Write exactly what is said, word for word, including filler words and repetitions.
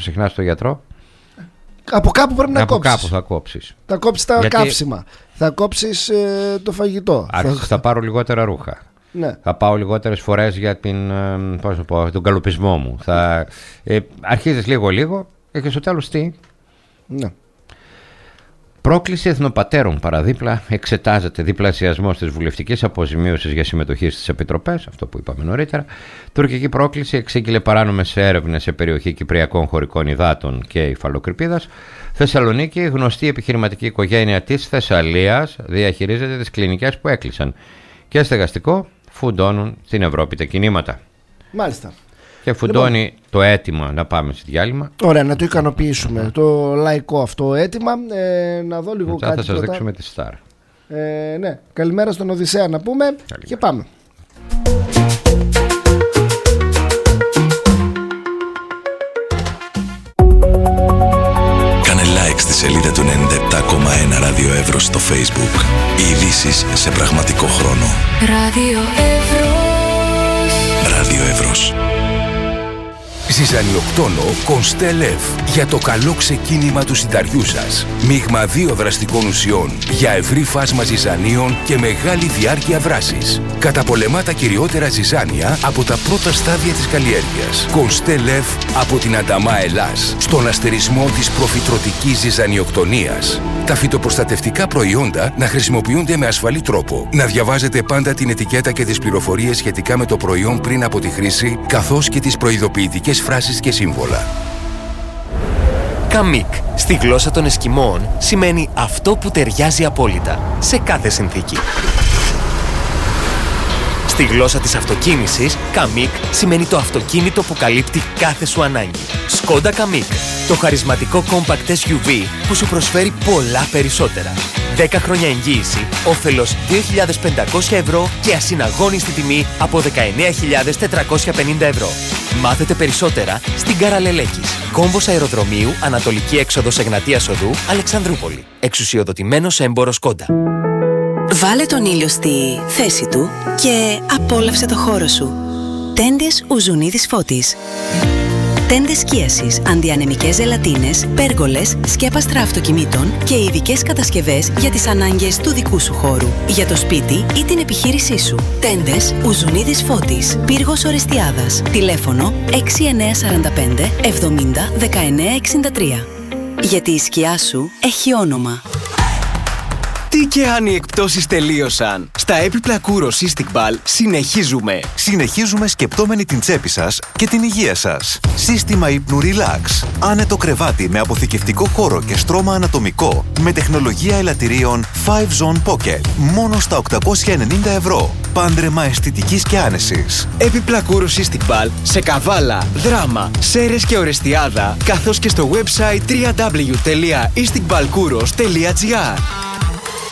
συχνά στο γιατρό. Από κάπου πρέπει να από κόψεις. κάπου θα κόψεις. Θα κόψεις τα Γιατί... καύσιμα. Θα κόψεις ε, το φαγητό. Άρχισα, θα... θα πάρω λιγότερα ρούχα. Ναι. Θα πάω λιγότερες φορές για την, πώς να πω, τον καλοπισμό μου. Θα, ε, αρχίζεις λίγο-λίγο και στο τέλος τι. Ναι. Πρόκληση εθνοπατέρων παραδίπλα. Εξετάζεται διπλασιασμός της βουλευτικής αποζημίωσης για συμμετοχή στις επιτροπές. Αυτό που είπαμε νωρίτερα. Τουρκική πρόκληση εξήγηλε παράνομες έρευνες σε περιοχή κυπριακών χωρικών υδάτων και υφαλοκρηπίδας. Θεσσαλονίκη, γνωστή επιχειρηματική οικογένεια της Θεσσαλίας, διαχειρίζεται τις κλινικές που έκλεισαν. Και στεγαστικό φουντώνουν στην Ευρώπη τα κινήματα. Μάλιστα. Και φουντώνει λοιπόν το αίτημα να πάμε σε διάλειμμα. Ωραία, να το ικανοποιήσουμε. Το λαϊκό αυτό αίτημα. Ε, να δω λίγο μετά κάτι. Θα σας πρώτα. δείξουμε τη Σταρ. Ε, ναι. Καλημέρα στον Οδυσσέα να πούμε. Καλημέρα. Και πάμε. Κάνε like στη σελίδα του ενενήντα επτά κόμμα ένα Ράδιο Εύρος στο Facebook. Οι ειδήσεις σε πραγματικό χρόνο. Ράδιο Εύρος. Ράδιο Εύρος. Ζυζανιοκτόνο Κονστέλεφ για το καλό ξεκίνημα του συνταριού σας. Μείγμα δύο δραστικών ουσιών για ευρύ φάσμα ζυζανίων και μεγάλη διάρκεια βράσης. Καταπολεμά τα κυριότερα ζυζάνια από τα πρώτα στάδια της καλλιέργειας. Κονστέλεφ από την Ανταμά Ελλάς, στον αστερισμό της προφυτρωτικής ζυζανιοκτονίας. Τα φυτοπροστατευτικά προϊόντα να χρησιμοποιούνται με ασφαλή τρόπο. Να διαβάζετε πάντα την ετικέτα και τις πληροφορίες σχετικά με το προϊόν πριν από τη χρήση, καθώς και τις προειδοποιητικές φράσεις και σύμβολα. Καμίκ, στη γλώσσα των Εσκιμώων, σημαίνει αυτό που ταιριάζει απόλυτα, σε κάθε συνθήκη. Στη γλώσσα της αυτοκίνησης, Καμίκ σημαίνει το αυτοκίνητο που καλύπτει κάθε σου ανάγκη. Skoda Καμίκ, το χαρισματικό compact ες γιου βι που σου προσφέρει πολλά περισσότερα. δέκα χρόνια εγγύηση, όφελος δύο χιλιάδες πεντακόσια ευρώ και ασυναγώνιστη τιμή από δεκαεννέα χιλιάδες τετρακόσια πενήντα ευρώ. Μάθετε περισσότερα στην Καραλελέκης. Κόμβος αεροδρομίου, Ανατολική έξοδος Εγνατίας Οδού, Αλεξανδρούπολη. Εξουσιοδοτημένος έμπορος Skoda. Βάλε τον ήλιο στη θέση του και απόλαυσε το χώρο σου. Τέντες Ουζουνίδης Φώτης. Τέντες σκίασης, αντιανεμικές ζελατίνες, πέργολες, σκέπαστρα αυτοκινήτων και ειδικές κατασκευές για τις ανάγκες του δικού σου χώρου, για το σπίτι ή την επιχείρησή σου. Τέντες Ουζουνίδης Φώτης, Πύργος Ορεστιάδας. Τηλέφωνο έξι εννέα τέσσερα πέντε εβδομήντα δεκαεννέα εξήντα τρία. Γιατί η σκιά σου έχει όνομα. Τι και αν οι εκπτώσεις τελείωσαν. Στα έπιπλα Kouros Istiqbal συνεχίζουμε. Συνεχίζουμε σκεπτόμενοι την τσέπη σας και την υγεία σας. Σύστημα ύπνου Relax. Άνετο κρεβάτι με αποθηκευτικό χώρο και στρώμα ανατομικό. Με τεχνολογία ελαττηρίων φάιβ Zone Pocket. Μόνο στα οκτακόσια ενενήντα ευρώ. Πάντρεμα αισθητικής και άνεσης. Έπιπλα Kouros Istiqbal σε Καβάλα, Δράμα, Σέρες και Ορεστιάδα, καθώς και στο website double-u double-u double-u τελεία istiqbalkouros τελεία gr.